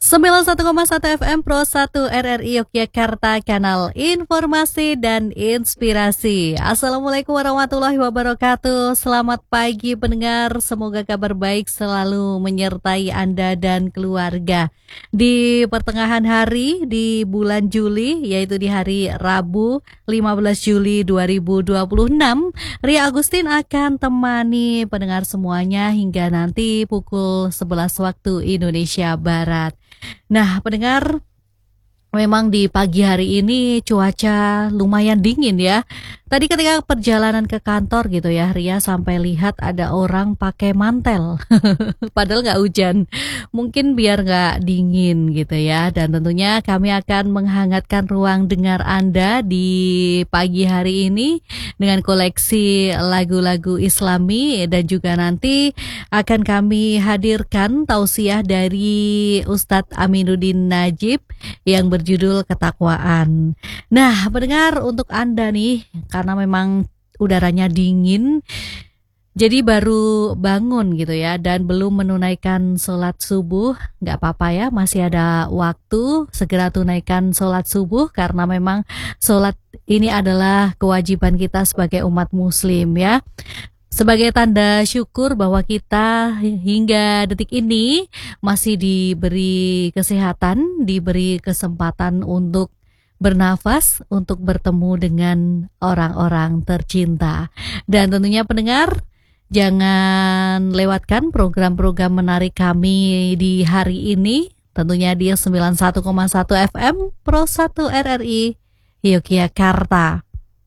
91,1 FM Pro 1 RRI Yogyakarta, kanal informasi dan inspirasi. Assalamualaikum warahmatullahi wabarakatuh. Selamat pagi pendengar, semoga kabar baik selalu menyertai Anda dan keluarga. Di pertengahan hari di bulan Juli, yaitu di hari Rabu 15 Juli 2026, Ria Agustin akan temani pendengar semuanya hingga nanti pukul 11 waktu Indonesia Barat. Nah, pendengar, memang di pagi hari ini cuaca lumayan dingin ya. Tadi ketika perjalanan ke kantor gitu ya, Ria sampai lihat ada orang pakai mantel. Padahal nggak hujan. Mungkin biar nggak dingin gitu ya. Dan tentunya kami akan menghangatkan ruang dengar Anda di pagi hari ini dengan koleksi lagu-lagu Islami. Dan juga nanti akan kami hadirkan tausiah dari Ustadz Aminuddin Najib yang berjudul Ketakwaan. Nah, pendengar, untuk Anda nih, karena memang udaranya dingin, jadi baru bangun gitu ya, dan belum menunaikan sholat subuh, gak apa-apa ya, masih ada waktu, segera tunaikan sholat subuh, karena memang sholat ini adalah kewajiban kita sebagai umat muslim ya. Sebagai tanda syukur bahwa kita hingga detik ini masih diberi kesehatan, diberi kesempatan untuk bernafas, untuk bertemu dengan orang-orang tercinta. Dan tentunya pendengar, jangan lewatkan program-program menarik kami di hari ini, tentunya di 91,1 FM Pro 1 RRI Yogyakarta.